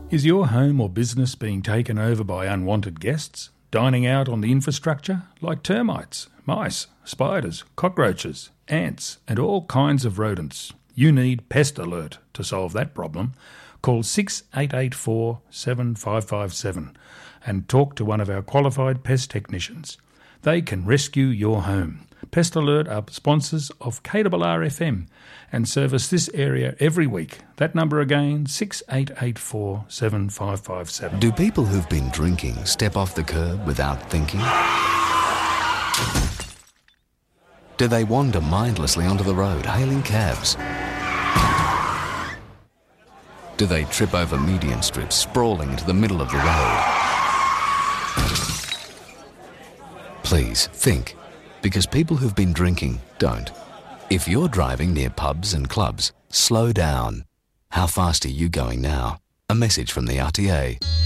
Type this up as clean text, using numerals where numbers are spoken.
Is your home or business being taken over by unwanted guests, dining out on the infrastructure like termites, mice, spiders, cockroaches, ants and all kinds of rodents? You need Pest Alert to solve that problem. Call 6884 7557 and talk to one of our qualified pest technicians. They can rescue your home. Pest Alert are sponsors of KRRFM and service this area every week. That number again, 6884 7557. Do people who've been drinking step off the curb without thinking? Do they wander mindlessly onto the road, hailing cabs? Do they trip over median strips, sprawling into the middle of the road? Please, think. Because people who've been drinking don't. If you're driving near pubs and clubs, slow down. How fast are you going now? A message from the RTA.